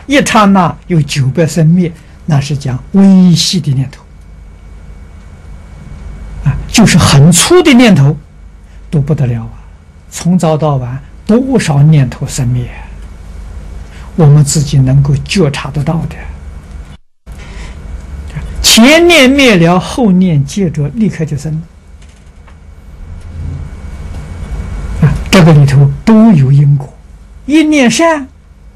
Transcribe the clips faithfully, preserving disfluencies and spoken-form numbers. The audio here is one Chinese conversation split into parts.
一刹那有九百生灭，那是讲微细的念头啊，就是很粗的念头都不得了啊！从早到晚多少念头生灭，我们自己能够觉察得到的。前念灭了，后念接着立刻就生了啊！这个里头都有因果，一念善，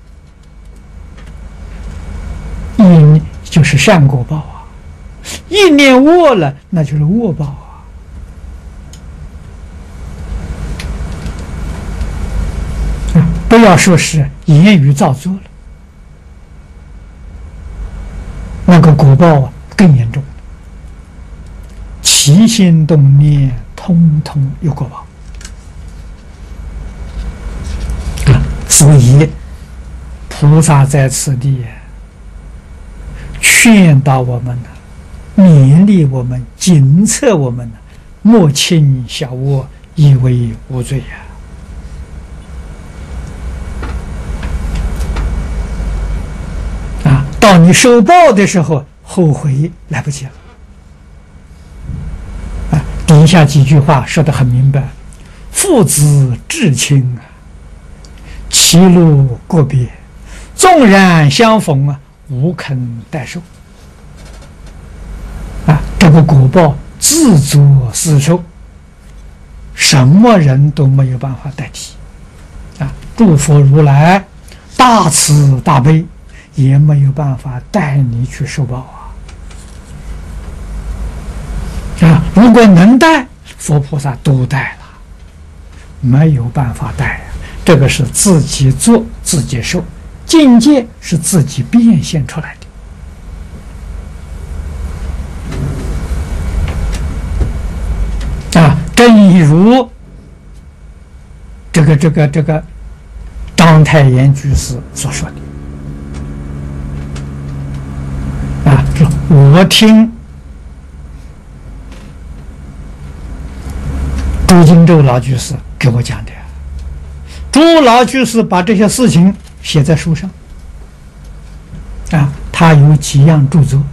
一就是善果报啊；一念恶了，那就是恶报啊。啊，不要说是言语造作了，那个果报啊更严重，起心动念通通有果报。啊，所以菩萨在此地劝导我们呢，勉励我们，警策我们呢，莫轻小恶，以为无罪呀！啊，到你受报的时候，后悔来不及了。啊，底下几句话说得很明白：父子至亲啊，其路各别，纵然相逢啊，无肯代受。啊，这个果报自作自受，什么人都没有办法代替。啊，诸佛如来大慈大悲，也没有办法带你去受报啊！啊，如果能带，佛菩萨都带了，没有办法带啊！这个是自己做自己受，境界是自己变现出来的。啊，正如这个这个这个章太炎居士所说的。啊，说我听朱金洲老居士给我讲的，朱老居士把这些事情写在书上。啊，他有几样著作。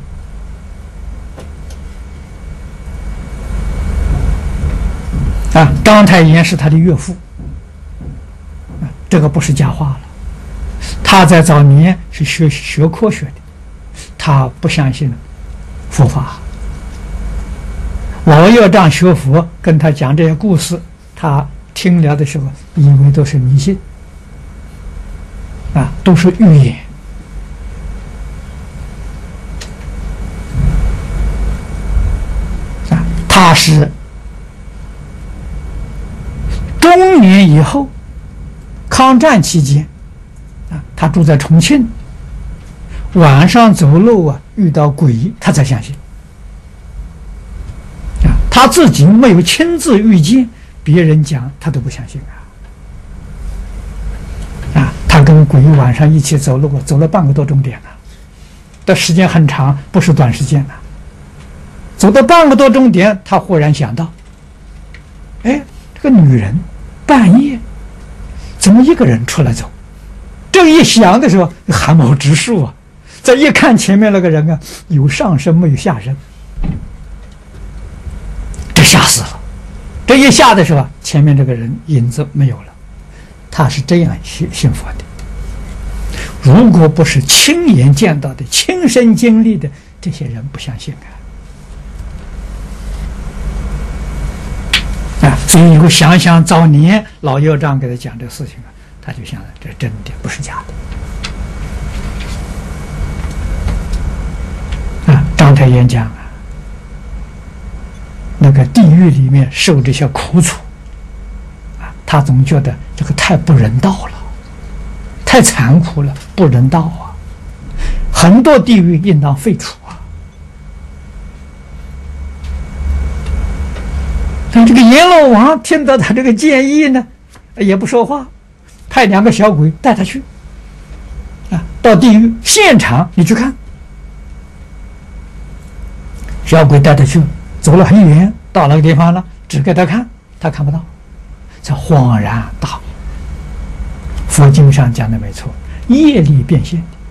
啊，章太炎是他的岳父，啊，这个不是假话了。他在早年是学学科学的，他不相信佛法。老药丈学佛跟他讲这些故事，他听了的时候以为都是迷信，啊，都是预言。啊，他是中年以后，抗战期间，啊，他住在重庆，晚上走路啊，遇到鬼，他才相信。啊，他自己没有亲自遇见，别人讲他都不相信啊。啊，他跟鬼晚上一起走路，走了半个多钟点了，的时间很长，不是短时间了。走到半个多钟点，他忽然想到，哎，这个女人半夜怎么一个人出来走？这一想的时候，汗毛直竖啊！再一看前面那个人啊，有上身没有下身，这吓死了。这一下的时候，前面这个人影子没有了。他是这样信信佛的。如果不是亲眼见到的、亲身经历的，这些人不相信啊。啊，所以以后想想早年老药丈给他讲这个事情啊，他就想了，这真的不是假的。啊，章太炎讲啊，那个地狱里面受这些苦楚，啊，他总觉得这个太不人道了，太残酷了，不人道啊！很多地狱应当废除啊。但这个阎罗王听到他这个建议呢，也不说话，派两个小鬼带他去，啊，到地狱现场你去看。小鬼带他去，走了很远，到那个地方了，指给他看，他看不到，才恍然大悟。佛经上讲的没错，业力变现。